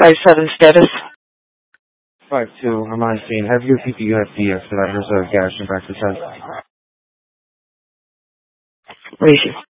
5-7 status. 5-2, I'm on scene. Have your PPUFD expediters or gas and practice. Receive.